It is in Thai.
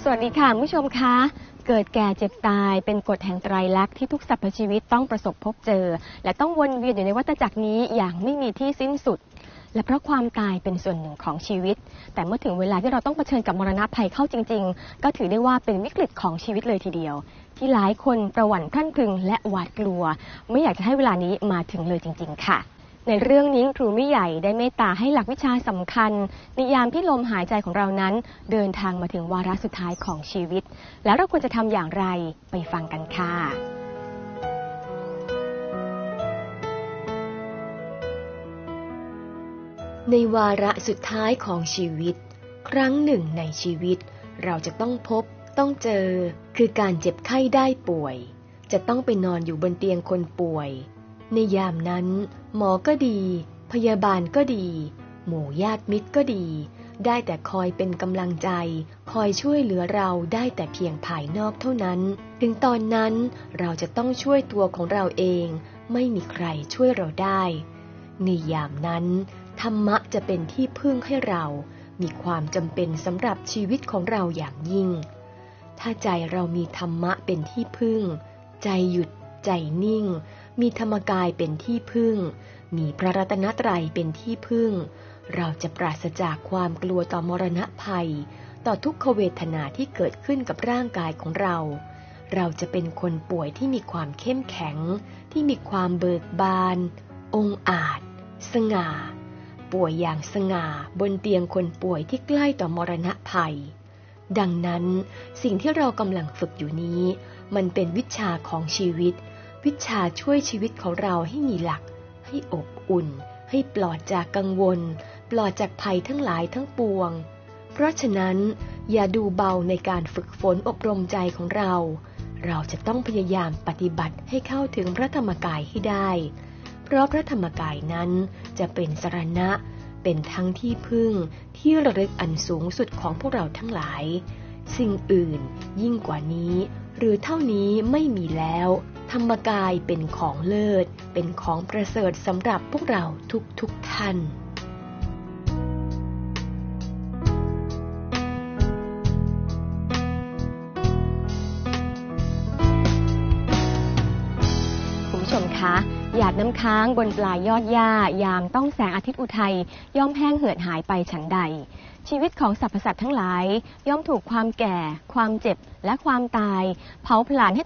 สวัสดีค่ะผู้ชมคะเกิดแก่เจ็บตายเป็นกฎแห่งไตรลักษณ์ที่ทุกสรรพชีวิตต้องประสบพบเจอและต้องวนเวียนอยู่ในวัฏจักรนี้อย่างไม่มีที่สิ้นสุดและเพราะความตายเป็นส่วนหนึ่งของชีวิตแต่เมื่อถึงเวลาที่เราต้องเผชิญกับมรณะภัยเข้าจริงๆก็ถือได้ว่าเป็นวิกฤตของชีวิตเลยทีเดียวที่หลายคนประหวั่นพรั่นพรึงและหวาดกลัวไม่อยากจะให้เวลานี้มาถึงเลยจริงๆค่ะในเรื่องนี้ครูไม่ใหญ่ได้เมตตาให้หลักวิชาสำคัญในยามที่ลมหายใจของเรานั้นเดินทางมาถึงวาระสุดท้ายของชีวิตแล้วเราควรจะทำอย่างไรไปฟังกันค่ะในวาระสุดท้ายของชีวิตครั้งหนึ่งในชีวิตเราจะต้องพบต้องเจอคือการเจ็บไข้ได้ป่วยจะต้องไปนอนอยู่บนเตียงคนป่วยในยามนั้นหมอก็ดีพยาบาลก็ดีหมู่ญาติมิตรก็ดีได้แต่คอยเป็นกำลังใจคอยช่วยเหลือเราได้แต่เพียงภายนอกเท่านั้นถึงตอนนั้นเราจะต้องช่วยตัวของเราเองไม่มีใครช่วยเราได้ในยามนั้นธรรมะจะเป็นที่พึ่งให้เรามีความจำเป็นสำหรับชีวิตของเราอย่างยิ่งถ้าใจเรามีธรรมะเป็นที่พึ่งใจหยุดใจนิ่งมีธรรมกายเป็นที่พึ่งมีพระรัตนตรัยเป็นที่พึ่งเราจะปราศจากความกลัวต่อมรณะภัยต่อทุกขเวทนาที่เกิดขึ้นกับร่างกายของเราเราจะเป็นคนป่วยที่มีความเข้มแข็งที่มีความเบิกบานองอาจสง่าป่วยอย่างสง่าบนเตียงคนป่วยที่ใกล้ต่อมรณะภัยดังนั้นสิ่งที่เรากำลังฝึกอยู่นี้มันเป็นวิชาของชีวิตวิชาช่วยชีวิตของเราให้มีหลักให้อบอุ่นให้ปลอดจากกังวลปลอดจากภัยทั้งหลายทั้งปวงเพราะฉะนั้นอย่าดูเบาในการฝึกฝนอบรมใจของเราเราจะต้องพยายามปฏิบัติให้เข้าถึงพระธรรมกายให้ได้เพราะพระธรรมกายนั้นจะเป็นสรณะเป็นทั้งที่พึ่งที่ระลึกอันสูงสุดของพวกเราทั้งหลายสิ่งอื่นยิ่งกว่านี้หรือเท่านี้ไม่มีแล้วธรรมกายเป็นของเลิศเป็นของประเสริฐสำหรับพวกเราทุกท่านคุณผู้ชมคะหยาดน้ำค้างบนปลายยอดหญ้ายามต้องแสงอาทิตย์อุทัยย่อมแห้งเหือดหายไปฉันใดชีวิตของสรรพสัตว์ทั้งหลายย่อมถูกความแก่ความเจ็บและความตายเผาผลาญให้